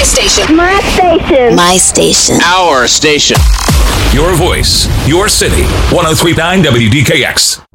station. My station. My station. Our station. Your voice, your city. 103.9 WDKX.